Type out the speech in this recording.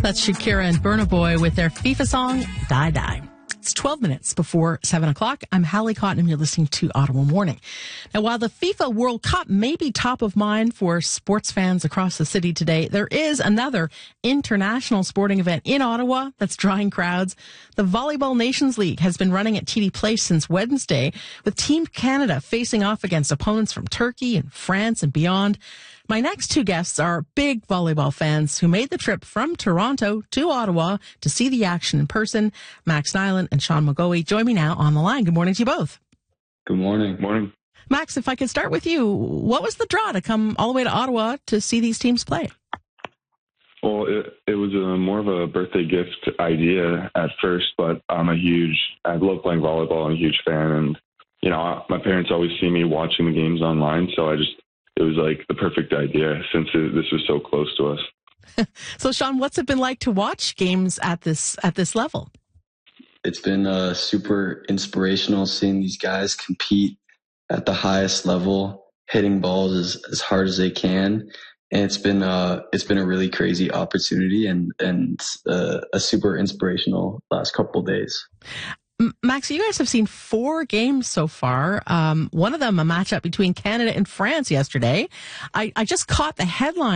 That's Shakira and Burna Boy with their FIFA song, Die Die. It's 12 minutes before 7 o'clock. I'm Hallie Cotton, and you're listening to Ottawa Morning. Now, while the FIFA World Cup may be top of mind for sports fans across the city today, there is another international sporting event in Ottawa that's drawing crowds. The Volleyball Nations League has been running at TD Place since Wednesday, with Team Canada facing off against opponents from Turkey and France and beyond. My next two guests are big volleyball fans who made the trip from Toronto to Ottawa to see the action in person. Max Nyland and Sean McGoey join me now on the line. Good morning to you both. Good morning. Morning. Max, if I could start with you, what was the draw to come all the way to Ottawa to see these teams play? Well, it was more of a birthday gift idea at first, but I love playing volleyball. I'm a huge fan, and my parents always see me watching the games online, so it was like the perfect idea since this was so close to us. So, Sean, what's it been like to watch games at this level? It's been super inspirational seeing these guys compete at the highest level, hitting balls as hard as they can. And it's been a really crazy opportunity and a super inspirational last couple of days. Max, you guys have seen 4 games so far. One of them a matchup between Canada and France yesterday. I just caught the headline